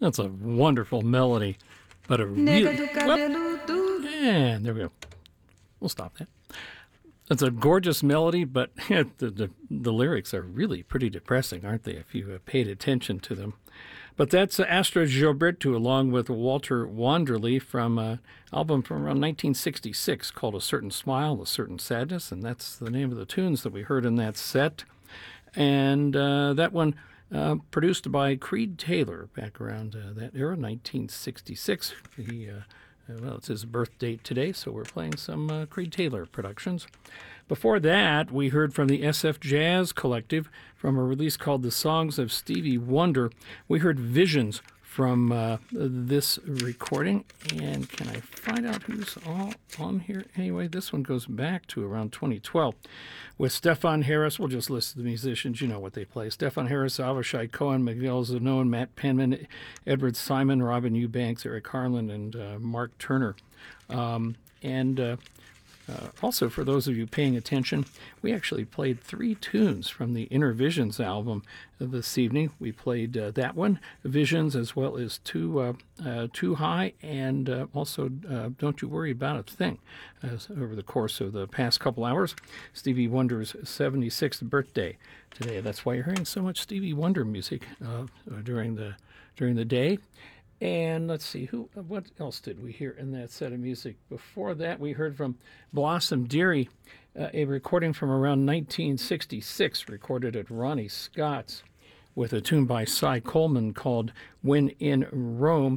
That's a wonderful melody, but a really... And there we go. We'll stop that. It's a gorgeous melody, but the lyrics are really pretty depressing, aren't they, if you paid attention to them? But that's Astra Gilberto along with Walter Wanderley from an album from around 1966 called A Certain Smile, A Certain Sadness, and that's the name of the tunes that we heard in that set. And that one produced by Creed Taylor back around that era, 1966. Well, it's his birth date today, so we're playing some Creed Taylor productions. Before that, we heard from the SF Jazz Collective from a release called The Songs of Stevie Wonder. We heard Visions from this recording. And can I find out who's all on here? Anyway, this one goes back to around 2012 with Stefan Harris. We'll just list the musicians. You know what they play. Stefan Harris, Avishai Cohen, Miguel Zanone, Matt Penman, Edward Simon, Robin Eubanks, Eric Harlan, and Mark Turner. Also, for those of you paying attention, we actually played 3 tunes from the Inner Visions album this evening. We played that one, Visions, as well as Too High, and also Don't You Worry About a Thing. Over the course of the past couple hours, Stevie Wonder's 76th birthday today. That's why you're hearing so much Stevie Wonder music during the day. And let's see, what else did we hear in that set of music? Before that, we heard from Blossom Dearie, a recording from around 1966, recorded at Ronnie Scott's, with a tune by Cy Coleman called When in Rome.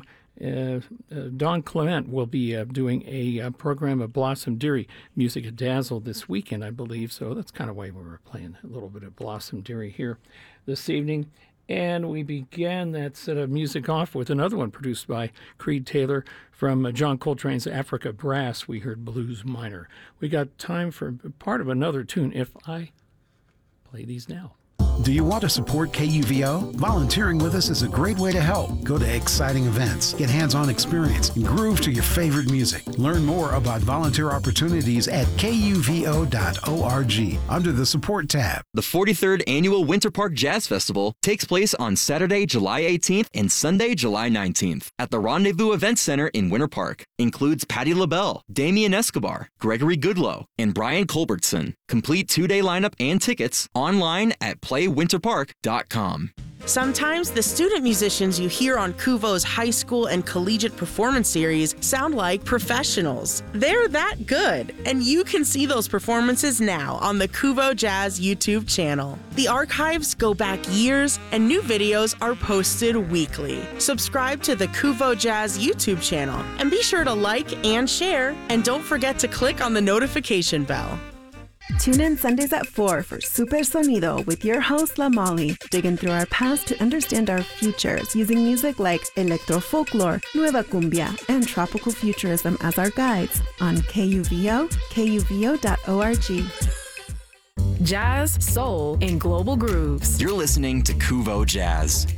Don Clement will be doing a program of Blossom Dearie music at Dazzle this weekend, I believe. So that's kind of why we were playing a little bit of Blossom Dearie here this evening. And we began that set of music off with another one produced by Creed Taylor from John Coltrane's Africa Brass. We heard Blues Minor. We got time for part of another tune if I play these now. Do you want to support KUVO? Volunteering with us is a great way to help. Go to exciting events, get hands-on experience, and groove to your favorite music. Learn more about volunteer opportunities at kuvo.org under the Support tab. The 43rd Annual Winter Park Jazz Festival takes place on Saturday, July 18th and Sunday, July 19th at the Rendezvous Event Center in Winter Park. Includes Patti LaBelle, Damian Escobar, Gregory Goodloe, and Brian Culbertson. Complete 2-day lineup and tickets online at playwinterpark.com. Sometimes the student musicians you hear on KUVO's high school and collegiate performance series sound like professionals. They're that good, and you can see those performances now on the KUVO Jazz YouTube channel. The archives go back years, and new videos are posted weekly. Subscribe to the KUVO Jazz YouTube channel, and be sure to like and share, and don't forget to click on the notification bell. Tune in Sundays at 4 for Super Sonido with your host, La Molly, digging through our past to understand our futures using music like electro folklore, nueva cumbia, and tropical futurism as our guides on KUVO, kuvo.org. Jazz, soul, and global grooves. You're listening to KUVO Jazz.